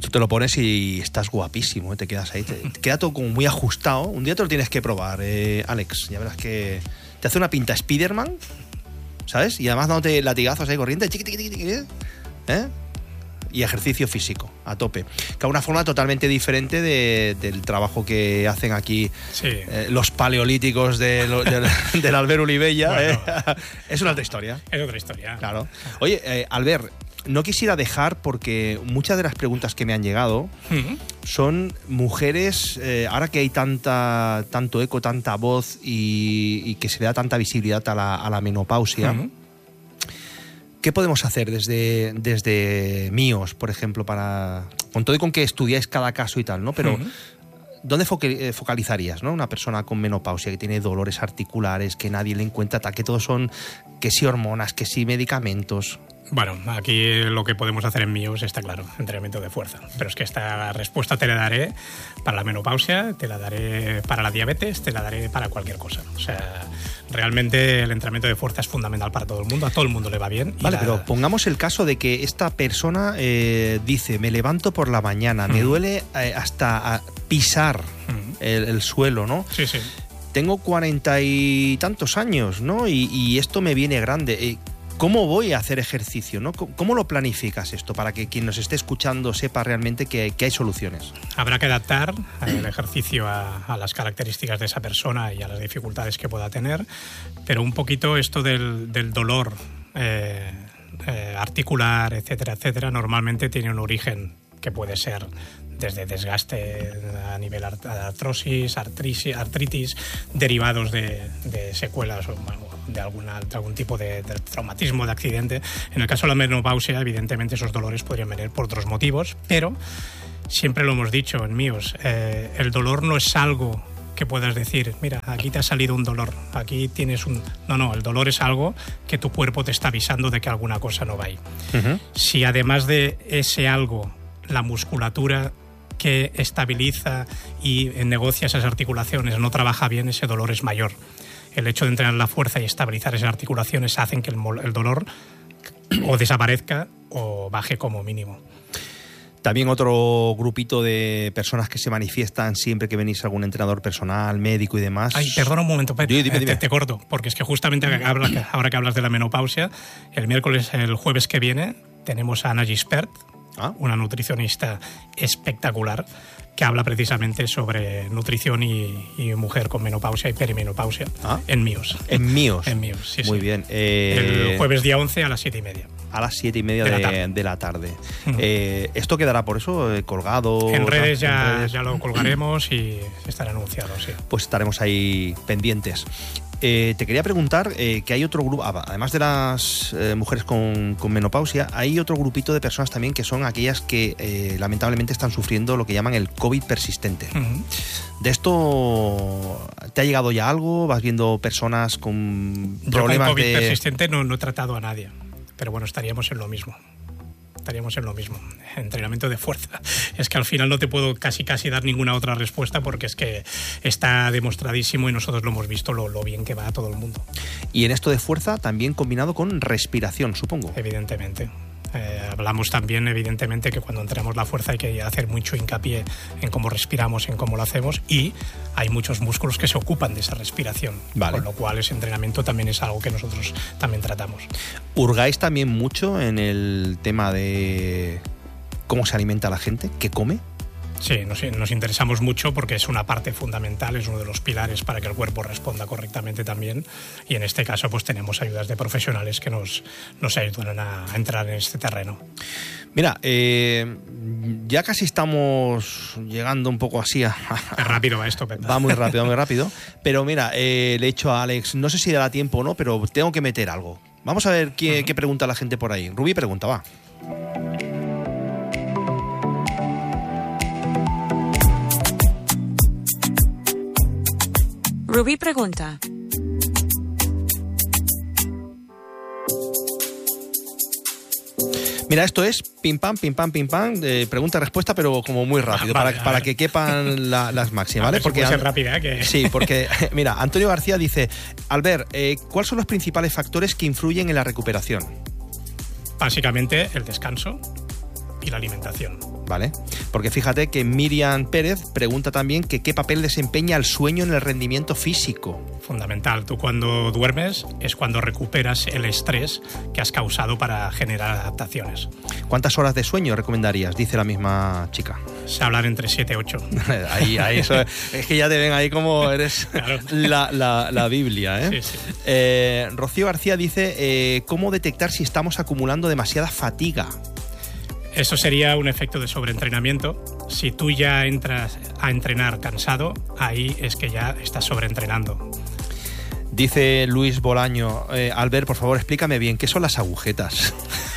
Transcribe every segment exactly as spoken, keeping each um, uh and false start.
Tú te lo pones y estás guapísimo, ¿eh? Te quedas ahí, te, te queda todo como muy ajustado. Un día te lo tienes que probar, eh, Alex. Ya verás que te hace una pinta Spiderman, ¿sabes? Y además dándote latigazos ahí corriente, chiqui, chiqui, chiqui, ¿eh? Y ejercicio físico, a tope. Que es una forma totalmente diferente de, del trabajo que hacen aquí sí. eh, los paleolíticos de, de, del Albert Olivella. Bueno, ¿eh? Es una otra historia. Es otra historia. Claro. Oye, eh, Albert, no quisiera dejar, porque muchas de las preguntas que me han llegado uh-huh. son mujeres, eh, ahora que hay tanta, tanto eco, tanta voz y, y que se le da tanta visibilidad a la, a la menopausia. Uh-huh. ¿Qué podemos hacer desde, desde míos, por ejemplo, para con todo y con que estudiáis cada caso y tal, ¿no? Pero uh-huh. ¿dónde focalizarías, ¿no? Una persona con menopausia que tiene dolores articulares, que nadie le encuentra, que todos son que sí hormonas, que sí medicamentos? Bueno, aquí lo que podemos hacer en míos está claro, entrenamiento de fuerza. Pero es que esta respuesta te la daré para la menopausia, te la daré para la diabetes, te la daré para cualquier cosa. O sea, realmente el entrenamiento de fuerza es fundamental para todo el mundo, a todo el mundo le va bien. Vale, la... pero pongamos el caso de que esta persona eh, dice, me levanto por la mañana, uh-huh. me duele eh, hasta pisar uh-huh. el, el suelo, ¿no? Sí, sí. Tengo cuarenta y tantos años, ¿no? Y, y esto me viene grande. Eh, ¿Cómo voy a hacer ejercicio, ¿no? ¿Cómo lo planificas esto para que quien nos esté escuchando sepa realmente que, que hay soluciones? Habrá que adaptar el ejercicio a, a las características de esa persona y a las dificultades que pueda tener, pero un poquito esto del, del dolor eh, eh, articular, etcétera, etcétera, normalmente tiene un origen que puede ser desde desgaste a nivel artrosis, artritis, artritis derivados de, de secuelas o de, alguna, de algún tipo de, de traumatismo, de accidente. En el caso de la menopausia, evidentemente esos dolores podrían venir por otros motivos, pero siempre lo hemos dicho en míos, eh, el dolor no es algo que puedas decir, mira, aquí te ha salido un dolor, aquí tienes un... No, no, el dolor es algo que tu cuerpo te está avisando de que alguna cosa no va ahí. Uh-huh. Si además de ese algo, la musculatura que estabiliza y negocia esas articulaciones no trabaja bien, ese dolor es mayor. El hecho de entrenar la fuerza y estabilizar esas articulaciones hacen que el, el dolor o desaparezca o baje como mínimo. También otro grupito de personas que se manifiestan siempre que venís algún entrenador personal, médico y demás. Ay, perdona un momento, Pep, dime, dime. Te, te corto, porque es que justamente ahora que hablas de la menopausia, el miércoles, el jueves que viene, tenemos a Ana Gispert, ¿Ah? una nutricionista espectacular, que habla precisamente sobre nutrición y, y mujer con menopausia y perimenopausia ¿Ah? en míos. En míos. En míos, sí, Muy sí. bien. Eh... El jueves día once a las siete y media. A las siete y media de, de de la la tarde. De la tarde. Uh-huh. eh, ¿Esto quedará por eso eh, colgado? En redes, ya, en redes ya lo colgaremos y estará anunciado, sí. Pues estaremos ahí pendientes. Eh, te quería preguntar eh, que hay otro grupo, además de las eh, mujeres con, con menopausia, hay otro grupito de personas también que son aquellas que eh, lamentablemente están sufriendo lo que llaman el COVID persistente. Uh-huh. ¿De esto te ha llegado ya algo? ¿Vas viendo personas con problemas Yo con COVID de...? persistente no, no he tratado a nadie, pero bueno, estaríamos en lo mismo. Estaríamos en lo mismo, entrenamiento de fuerza. Es que al final no te puedo casi casi dar ninguna otra respuesta porque es que está demostradísimo y nosotros lo hemos visto lo, lo bien que va a todo el mundo. Y en esto de fuerza también combinado con respiración, supongo. Evidentemente. Eh, hablamos también, evidentemente, que cuando entrenamos la fuerza hay que hacer mucho hincapié en cómo respiramos, en cómo lo hacemos, y hay muchos músculos que se ocupan de esa respiración, vale. Con lo cual ese entrenamiento también es algo que nosotros también tratamos. ¿Hurgáis también mucho en el tema de cómo se alimenta la gente? ¿Qué come? Sí, nos, nos interesamos mucho porque es una parte fundamental, es uno de los pilares para que el cuerpo responda correctamente también, y en este caso pues tenemos ayudas de profesionales que nos, nos ayudan a, a entrar en este terreno. Mira, eh, ya casi estamos llegando un poco así a... Es rápido va esto, ¿verdad? Va muy rápido, muy rápido, pero mira, eh, le he hecho a Alex, no sé si dará tiempo o no, pero tengo que meter algo. Vamos a ver qué, uh-huh. qué pregunta la gente por ahí. Rubí pregunta, va. Rubí pregunta. Mira, esto es pim pam, pim pam, pim pam, eh, pregunta-respuesta, pero como muy rápido, vale, para, para que quepan la, las máximas, ¿vale? Porque puede ser rápida, ¿eh? Que... Sí, porque, mira, Antonio García dice, Albert, eh, ¿cuáles son los principales factores que influyen en la recuperación? Básicamente el descanso y la alimentación. Vale. Porque fíjate que Miriam Pérez pregunta también que qué papel desempeña el sueño en el rendimiento físico. Fundamental. Tú cuando duermes es cuando recuperas el estrés que has causado para generar adaptaciones. ¿Cuántas horas de sueño recomendarías? Dice la misma chica. Se hablan entre siete y ocho. ahí, ahí, eso, es que ya te ven ahí como eres claro. la, la, la Biblia. ¿eh? Sí, sí. Eh, Rocío García dice, eh, ¿cómo detectar si estamos acumulando demasiada fatiga? Eso sería un efecto de sobreentrenamiento. Si tú ya entras a entrenar cansado, ahí es que ya estás sobreentrenando. Dice Luis Bolaño, eh, Albert, por favor, explícame bien, ¿qué son las agujetas?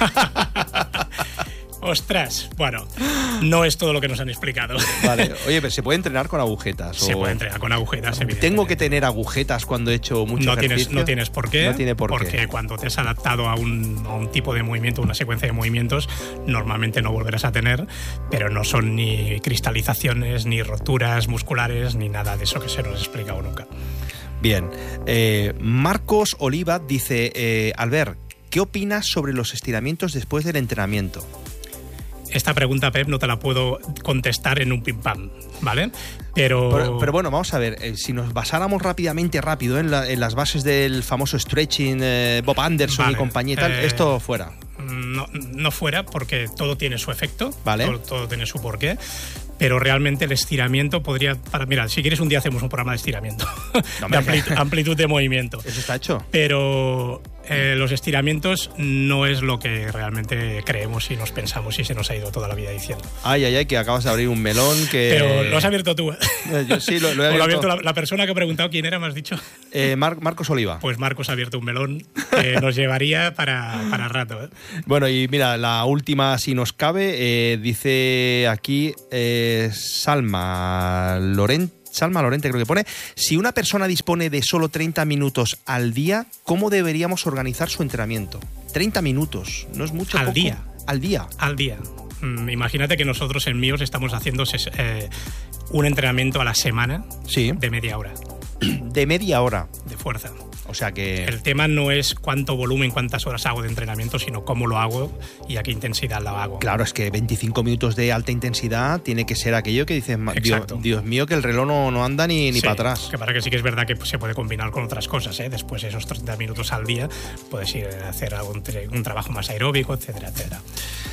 Ostras, bueno, no es todo lo que nos han explicado. Vale, oye, pero ¿se puede entrenar con agujetas? Se o... puede entrenar con agujetas, evidentemente. ¿Tengo que tener agujetas cuando he hecho mucho no ejercicio? Tienes, no tienes por qué, no tiene por porque qué. cuando te has adaptado a un, a un tipo de movimiento, una secuencia de movimientos, normalmente no volverás a tener, pero no son ni cristalizaciones, ni roturas musculares, ni nada de eso que se nos ha explicado nunca. Bien, eh, Marcos Oliva dice, eh, Albert, ¿qué opinas sobre los estiramientos después del entrenamiento? Esta pregunta, Pep, no te la puedo contestar en un pim pam, ¿vale? Pero... Pero, pero bueno, vamos a ver, eh, si nos basáramos rápidamente, rápido, en, la, en las bases del famoso stretching, eh, Bob Anderson vale, y compañía y tal, eh, esto fuera. No, no fuera, porque todo tiene su efecto, vale. todo, todo tiene su porqué. Pero realmente el estiramiento podría... Para, mira, si quieres un día hacemos un programa de estiramiento, no, de amplitud, amplitud de movimiento. Eso está hecho. Pero eh, los estiramientos no es lo que realmente creemos y nos pensamos y se nos ha ido toda la vida diciendo. Ay, ay, ay, que acabas de abrir un melón que... Pero lo has abierto tú. Yo sí, lo, lo he abierto. ¿O lo ha abierto la, la persona que ha preguntado quién era, me has dicho? Eh, Mar Marcos Oliva. Pues Marcos ha abierto un melón que nos llevaría para, para rato. ¿eh? Bueno, y mira, la última, si nos cabe, eh, dice aquí... Eh, Salma Lorente, Salma Lorente creo que pone, si una persona dispone de solo treinta minutos al día, ¿cómo deberíamos organizar su entrenamiento? treinta minutos, ¿no es mucho? Al poco? día. Al día. Al día. Mm, imagínate que nosotros en Míos estamos haciendo eh, un entrenamiento a la semana sí. de media hora. De media hora. De fuerza. O sea que... El tema no es cuánto volumen, cuántas horas hago de entrenamiento, sino cómo lo hago y a qué intensidad lo hago. Claro, es que veinticinco minutos de alta intensidad tiene que ser aquello que dices, Dios, Dios mío, que el reloj no, no anda ni, ni sí, para atrás. Que para que sí que es verdad que se puede combinar con otras cosas, ¿eh? Después de esos treinta minutos al día puedes ir a hacer algún, un trabajo más aeróbico, etcétera, etcétera.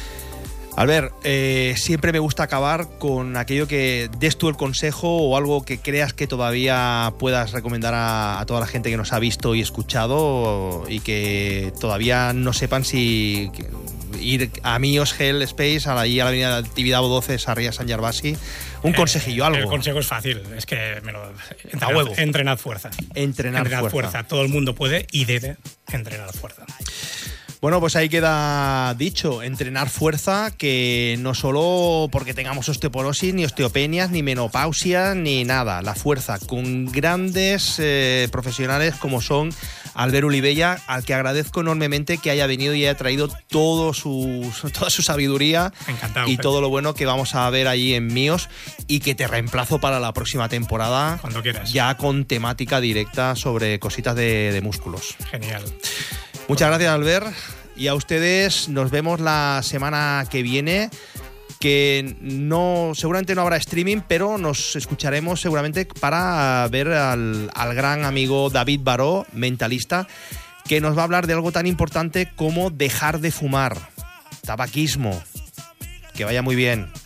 Albert, eh, siempre me gusta acabar con aquello que des tú el consejo o algo que creas que todavía puedas recomendar a, a toda la gente que nos ha visto y escuchado y que todavía no sepan si ir a Míos Hell Space, a la, a la avenida Tibidabo doce, Sarriá San Gervasi. Un eh, consejillo, algo. El consejo es fácil, es que me lo... Entrenad, a huevo. Entrenad fuerza. Entrenar, entrenad fuerza. fuerza. Todo el mundo puede y debe entrenar fuerza. Bueno, pues ahí queda dicho, entrenar fuerza, que no solo porque tengamos osteoporosis, ni osteopenias, ni menopausia, ni nada. La fuerza, con grandes eh, profesionales como son Albert Olivella, al que agradezco enormemente que haya venido y haya traído todo su, toda su sabiduría. Encantado, y Pedro. Todo lo bueno que vamos a ver allí en Míos, y que te reemplazo para la próxima temporada. Cuando quieras. Ya con temática directa sobre cositas de, de músculos. Genial. Muchas gracias, Albert. Y a ustedes nos vemos la semana que viene, que no, seguramente no habrá streaming, pero nos escucharemos seguramente para ver al, al gran amigo David Baró, mentalista, que nos va a hablar de algo tan importante como dejar de fumar, tabaquismo. Que vaya muy bien.